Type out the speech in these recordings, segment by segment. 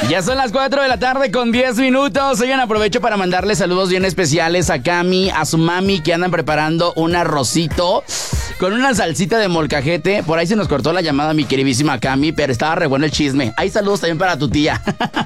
Ya son las 4 de la tarde con 10 minutos. Oigan, aprovecho para mandarle saludos bien especiales a Cami, a su mami, que andan preparando un arrocito con una salsita de molcajete. Por ahí se nos cortó la llamada, mi queridísima Cami, pero estaba re bueno el chisme. Hay saludos también para tu tía.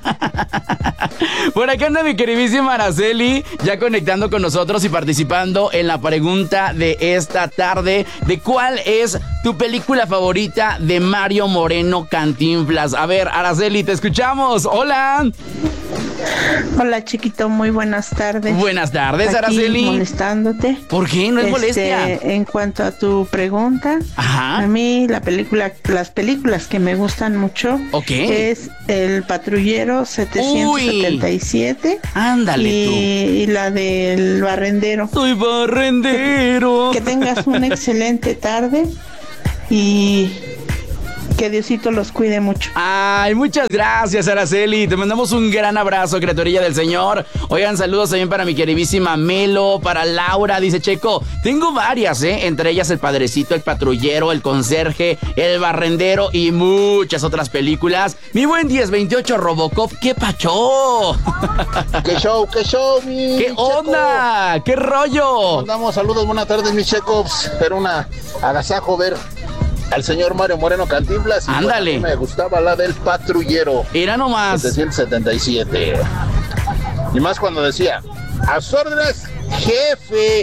Por acá anda mi queridísima Araceli, ya conectando con nosotros y participando en la pregunta de esta tarde, de cuál es tu película favorita de Mario Moreno Cantinflas. A ver, Araceli, te escuchamos. Hola. Hola, chiquito, muy buenas tardes. Buenas tardes, Araceli. Molestándote. ¿Por qué? No es molestia. En cuanto a tu pregunta, ajá, a mí las películas que me gustan mucho, es El Patrullero 777. Ándale y la del Barrendero. Soy barrendero. Que tengas una excelente tarde y que Diosito los cuide mucho. Ay, muchas gracias, Araceli. Te mandamos un gran abrazo, criaturilla del Señor. Oigan, saludos también para mi queridísima Melo, para Laura. Dice Checo, tengo varias, entre ellas El Padrecito, El Patrullero, El Conserje, El Barrendero y muchas otras películas. Mi buen 1028 Robocop, ¡qué pachó! ¡Qué show, mi ¿Qué onda? Checo. ¿Qué rollo? Mandamos saludos, buenas tardes, mis checos. Era una agasajo ver al señor Mario Moreno Cantinflas. Ándale. Me gustaba la del Patrullero. Era nomás. 777. Y más cuando decía, a sus órdenes, jefe.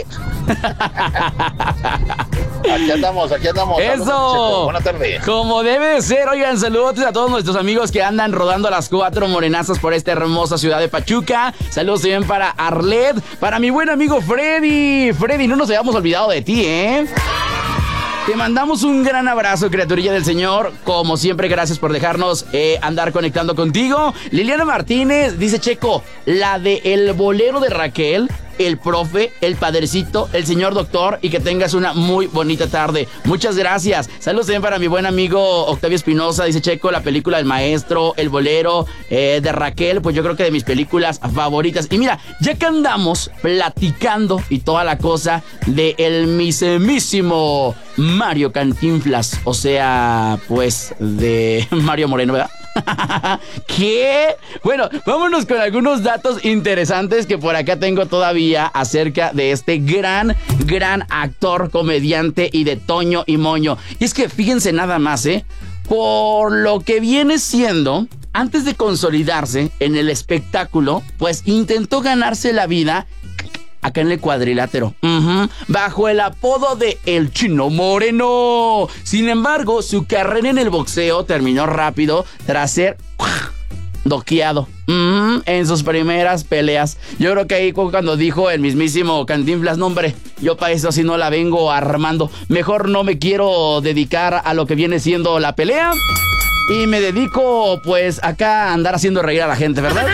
Aquí andamos. Eso. Buenas tardes. Como debe de ser. Oigan, saludos a todos nuestros amigos que andan rodando a las 4 morenazas por esta hermosa ciudad de Pachuca. Saludos también para Arlet, para mi buen amigo Freddy. Freddy, no nos hayamos olvidado de ti, Te mandamos un gran abrazo, criaturilla del Señor. Como siempre, gracias por dejarnos andar conectando contigo. Liliana Martínez dice, Checo, la de El Bolero de Raquel, El Profe, El Padrecito, El Señor Doctor, y que tengas una muy bonita tarde. Muchas gracias. Saludos también para mi buen amigo Octavio Espinosa. Dice Checo, la película El Maestro, El Bolero de Raquel, pues yo creo que de mis películas favoritas. Y mira, ya que andamos platicando y toda la cosa de el mismísimo Mario Cantinflas, o sea, pues de Mario Moreno, ¿verdad? ¿Qué? Bueno, vámonos con algunos datos interesantes que por acá tengo todavía acerca de este gran actor, comediante y de Toño y Moño. Y es que fíjense nada más, por lo que viene siendo, antes de consolidarse en el espectáculo, pues intentó ganarse la vida acá en el Cuadrilátero, bajo el apodo de El Chino Moreno. Sin embargo, su carrera en el boxeo terminó rápido tras ser doqueado en sus primeras peleas. Yo creo que ahí cuando dijo el mismísimo Cantinflas, no hombre, yo para eso así no la vengo armando. Mejor no me quiero dedicar a lo que viene siendo la pelea. Y me dedico, pues, acá a andar haciendo reír a la gente, ¿verdad?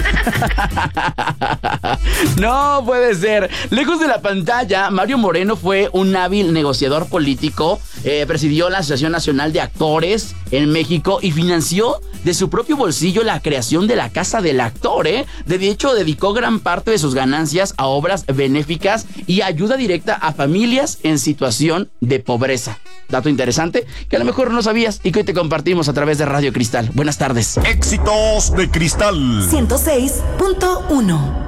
No puede ser. Lejos de la pantalla, Mario Moreno fue un hábil negociador político. Presidió la Asociación Nacional de Actores en México y financió de su propio bolsillo la creación de la Casa del Actor, De hecho, dedicó gran parte de sus ganancias a obras benéficas y ayuda directa a familias en situación de pobreza. Dato interesante que a lo mejor no sabías y que hoy te compartimos a través de Radio Cristal. Buenas tardes. Éxitos de Cristal 106.1.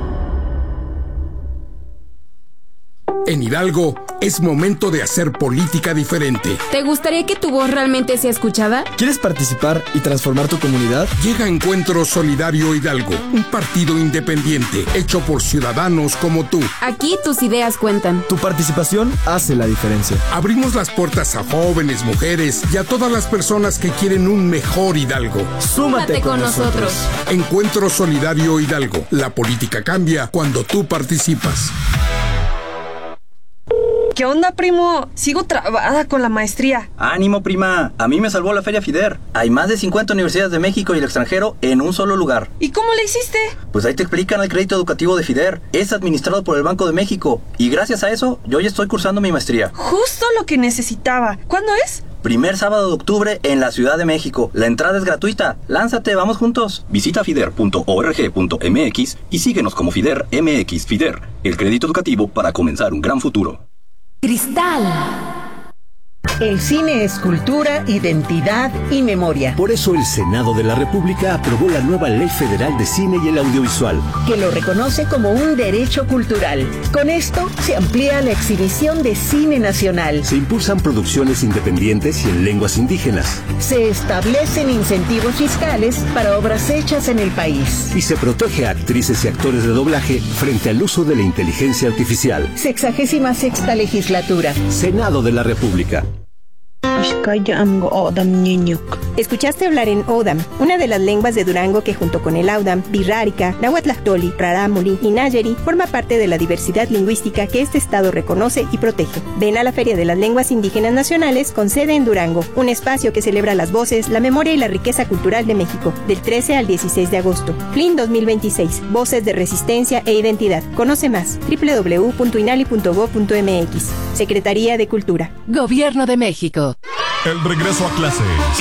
En Hidalgo es momento de hacer política diferente. ¿Te gustaría que tu voz realmente sea escuchada? ¿Quieres participar y transformar tu comunidad? Llega Encuentro Solidario Hidalgo, un partido independiente hecho por ciudadanos como tú. Aquí tus ideas cuentan. Tu participación hace la diferencia. Abrimos las puertas a jóvenes, mujeres y a todas las personas que quieren un mejor Hidalgo. Súmate con nosotros. Encuentro Solidario Hidalgo. La política cambia cuando tú participas. ¿Qué onda, primo? Sigo trabada con la maestría. ¡Ánimo, prima! A mí me salvó la Feria FIDER. Hay más de 50 universidades de México y el extranjero en un solo lugar. ¿Y cómo le hiciste? Pues ahí te explican el crédito educativo de FIDER. Es administrado por el Banco de México. Y gracias a eso, yo ya estoy cursando mi maestría. Justo lo que necesitaba. ¿Cuándo es? Primer sábado de octubre en la Ciudad de México. La entrada es gratuita. ¡Lánzate, vamos juntos! Visita fider.org.mx y síguenos como FIDER MX. FIDER, el crédito educativo para comenzar un gran futuro. Cristal El cine es cultura, identidad y memoria. Por eso el Senado de la República aprobó la nueva Ley Federal de Cine y el Audiovisual, que lo reconoce como un derecho cultural. Con esto se amplía la exhibición de cine nacional. Se impulsan producciones independientes y en lenguas indígenas. Se establecen incentivos fiscales para obras hechas en el país. Y se protege a actrices y actores de doblaje frente al uso de la inteligencia artificial. 66ª legislatura. Senado de la República. Escuchaste hablar en Odam, una de las lenguas de Durango que junto con el Audam, Birrárica, Nahuatlahtoli, Rarámuri y Nayeri forma parte de la diversidad lingüística que este estado reconoce y protege. Ven a la Feria de las Lenguas Indígenas Nacionales con sede en Durango, un espacio que celebra las voces, la memoria y la riqueza cultural de México, del 13 al 16 de agosto. FLIN 2026, Voces de Resistencia e Identidad. Conoce más, www.inali.gov.mx. Secretaría de Cultura. Gobierno de México. El regreso a clases.